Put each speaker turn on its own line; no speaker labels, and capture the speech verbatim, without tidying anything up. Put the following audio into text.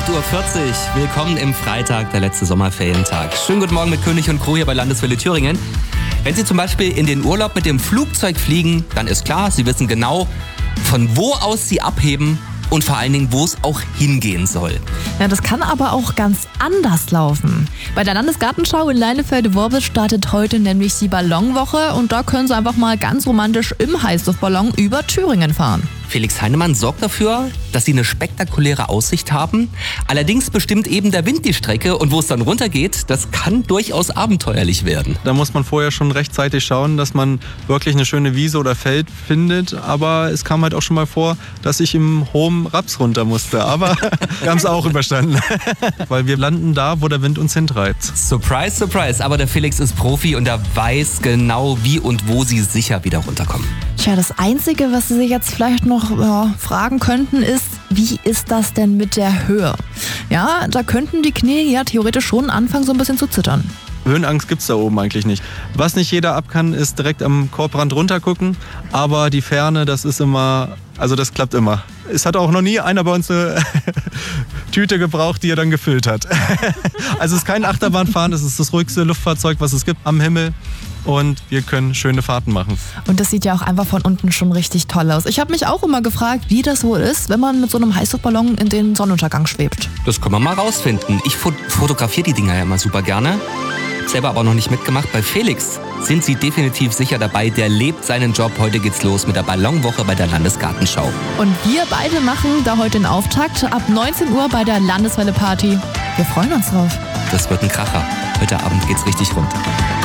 acht Uhr vierzig. Willkommen im Freitag, der letzte Sommerferientag. Schönen guten Morgen mit König und Crew hier bei Landeswelle Thüringen. Wenn Sie zum Beispiel in den Urlaub mit dem Flugzeug fliegen, dann ist klar, Sie wissen genau, von wo aus Sie abheben und vor allen Dingen, wo es auch hingehen soll.
Ja, das kann aber auch ganz anders laufen. Bei der Landesgartenschau in Leinefelde-Worbis startet heute nämlich die Ballonwoche und da können Sie einfach mal ganz romantisch im Heißluftballon über Thüringen fahren.
Felix Heinemann sorgt dafür, dass sie eine spektakuläre Aussicht haben. Allerdings bestimmt eben der Wind die Strecke und wo es dann runtergeht, das kann durchaus abenteuerlich werden.
Da muss man vorher schon rechtzeitig schauen, dass man wirklich eine schöne Wiese oder Feld findet. Aber es kam halt auch schon mal vor, dass ich im hohen Raps runter musste. Aber wir haben es auch überstanden. Weil wir landen da, wo der Wind uns hintreibt.
Surprise, surprise. Aber der Felix ist Profi und er weiß genau, wie und wo sie sicher wieder runterkommen.
Tja, das Einzige, was Sie sich jetzt vielleicht noch ja, fragen könnten, ist, wie ist das denn mit der Höhe? Ja, da könnten die Knie ja theoretisch schon anfangen, so ein bisschen zu zittern.
Höhenangst gibt's da oben eigentlich nicht. Was nicht jeder ab kann, ist direkt am Korbrand runtergucken. Aber die Ferne, das ist immer, also das klappt immer. Es hat auch noch nie einer bei uns eine Tüte gebraucht, die er dann gefüllt hat. Also es ist kein Achterbahnfahren, es ist das ruhigste Luftfahrzeug, was es gibt am Himmel. Und wir können schöne Fahrten machen.
Und das sieht ja auch einfach von unten schon richtig toll aus. Ich habe mich auch immer gefragt, wie das wohl ist, wenn man mit so einem Heißluftballon in den Sonnenuntergang schwebt.
Das können wir mal rausfinden. Ich fot- fotografiere die Dinger ja immer super gerne. Selber aber noch nicht mitgemacht. Bei Felix sind Sie definitiv sicher dabei. Der lebt seinen Job. Heute geht's los mit der Ballonwoche bei der Landesgartenschau.
Und wir beide machen da heute den Auftakt ab neunzehn Uhr bei der Landeswelle Party. Wir freuen uns drauf.
Das wird ein Kracher. Heute Abend geht's richtig rund.